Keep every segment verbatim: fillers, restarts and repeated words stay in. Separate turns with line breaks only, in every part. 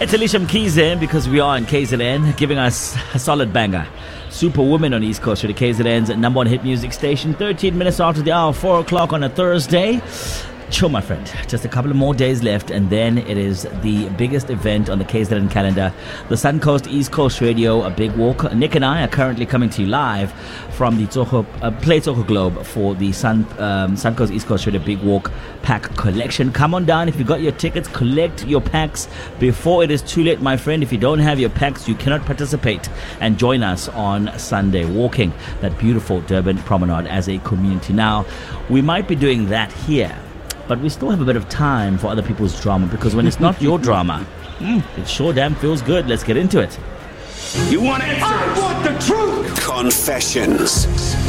It's Alicia Mkhize because we are in K Z N, giving us a solid banger. Superwoman on East Coast Radio, K Z N's number one hit music station. thirteen minutes after the hour, four o'clock on a Thursday. Chill, my friend. Just a couple of more days left, and then it is the biggest event on the K Z N calendar, the Suncoast East Coast Radio, a big walk. Nick and I are currently coming to you live from the Tsogo, uh, Play Tsogo Globe for the Sun, um, Suncoast East Coast Radio Big Walk Pack Collection. Come on down if you got your tickets, collect your packs before it is too late, my friend. If you don't have your packs, you cannot participate, and join us on Sunday, walking that beautiful Durban promenade as a community. Now, we might be doing that here, but we still have a bit of time for other people's drama, because when it's not your drama, it sure damn feels good. Let's get into it.
You want answers? I want the truth. Confessions.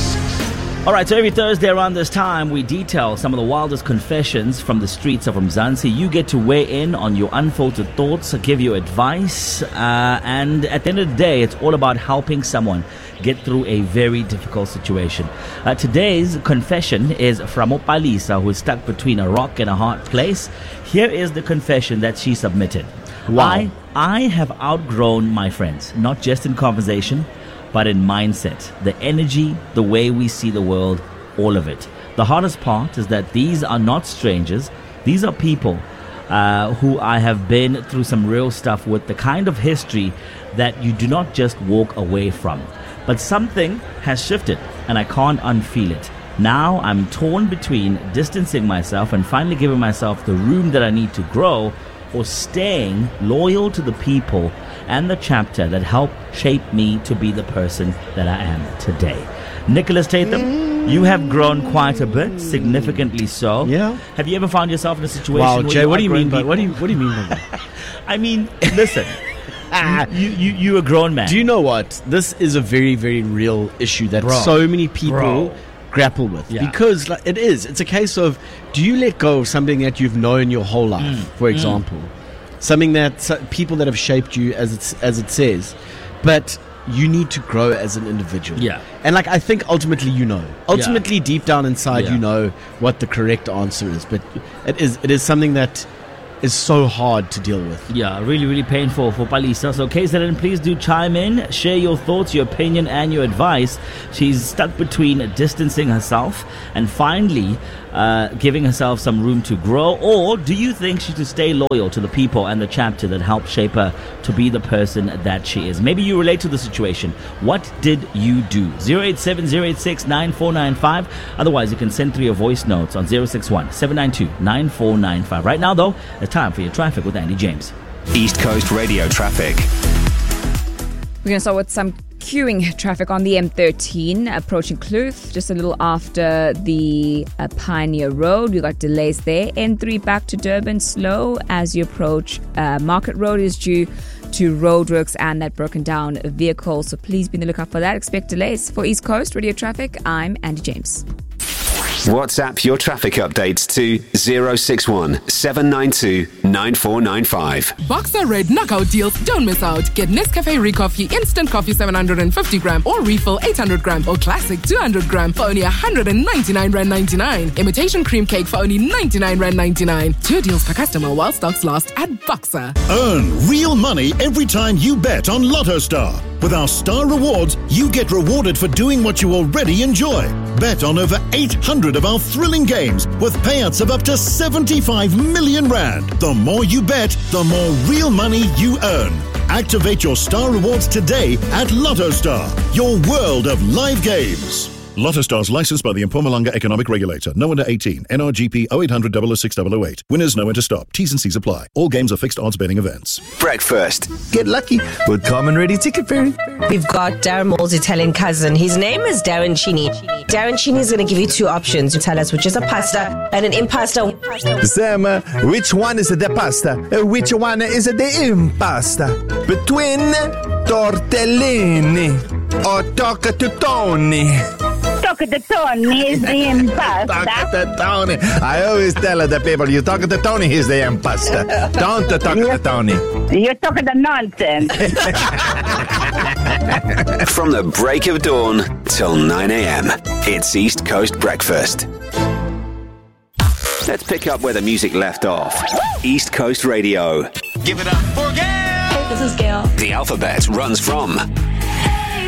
All right, so every Thursday around this time, we detail some of the wildest confessions from the streets of Mzansi. You get to weigh in on your unfiltered thoughts, give you advice, uh, and at the end of the day, it's all about helping someone get through a very difficult situation. Uh, today's confession is from Opalisa, who is stuck between a rock and a hard place. Here is the confession that she submitted.
Wow.
I, I have outgrown my friends, not just in conversation, but in mindset, the energy, the way we see the world, all of it. The hardest part is that these are not strangers. These are people uh, who I have been through some real stuff with, the kind of history that you do not just walk away from. But something has shifted, and I can't unfeel it. Now I'm torn between distancing myself and finally giving myself the room that I need to grow, or staying loyal to the people and the chapter that helped shape me to be the person that I am today. Nicholas Tatham, you have grown quite a bit, significantly so.
Yeah.
Have you ever found yourself in a situation
Wow,
where
Jay,
you
what do you mean by
outgrown
what do you
people?
what do you mean by that?
I mean, listen, you, you you a grown man.
Do you know what? This is a very, very real issue that
Bro.
so many people
Bro.
grapple with.
Yeah.
Because like, it is. It's a case of, do you let go of something that you've known your whole life,
Mm.
for example? Something that so- people that have shaped you, as it's, as it says, but you need to grow as an individual.
Yeah.
And like, I think ultimately you know. Ultimately, deep down inside,
Yeah.
you know what the correct answer is. But it is it is something that is so hard to deal with.
Yeah, really, really painful for Palisa. So, K Z N, please do chime in, share your thoughts, your opinion, and your advice. She's stuck between distancing herself and finally uh, giving herself some room to grow. Or do you think she should stay loyal to the people and the chapter that helped shape her to be the person that she is? Maybe you relate to the situation. What did you do? zero eight seven, zero eight six, nine four nine five. Otherwise, you can send through your voice notes on zero six one, seven nine two, nine four nine five. Right now, though, it's time for your traffic with Andy James.
East Coast Radio traffic.
We're going to start with some queuing traffic on the M thirteen approaching Kloof, just a little after the uh, Pioneer Road. We've got delays there. N three back to Durban, slow as you approach uh, Market Road is due to roadworks and that broken down vehicle. So please be on the lookout for that. Expect delays. For East Coast Radio Traffic, I'm Andy James.
WhatsApp your traffic updates to zero six one, seven nine two, nine four nine five.
Boxer Red Knockout deals. Don't miss out. Get Nescafe Recoffee Instant Coffee seven hundred fifty gram or Refill eight hundred gram or Classic two hundred gram for only one hundred ninety-nine rand ninety-nine. Imitation Cream Cake for only ninety-nine rand ninety-nine. Two deals per customer while stocks last at Boxer.
Earn real money every time you bet on Lotto Star. With our Star Rewards, you get rewarded for doing what you already enjoy. Bet on over eight hundred of our thrilling games with payouts of up to seventy-five million rand. The more you bet, the more real money you earn. Activate your Star Rewards today at Lotto Star, your world of live games. Lotto Stars licensed by the Mpumalanga Economic Regulator. No under eighteen. N R G P oh eight hundred, double oh six, double oh eight. Winners know when to stop. T's and C's apply. All games are fixed odds betting events.
Breakfast.
Get lucky with Common Ready Ticket Ferry.
We've got Darren Moore's Italian cousin. His name is Darren Chini. Darren Chini is going to give you two options. You tell us which is a pasta and an impasta.
Sam, uh, which one is the pasta? Uh, which one is the impasta? Between tortellini or toccatutoni?
Toccatutoni is the impasta.
Toccatutoni. I always tell the people, you toccatutoni is the impasta. Don't toccatutoni.
You're talking the nonsense.
From the break of dawn till nine a.m. It's East Coast Breakfast. Let's pick up where the music left off. East Coast Radio.
Give it up for Gay! this is Gail.
The alphabet runs from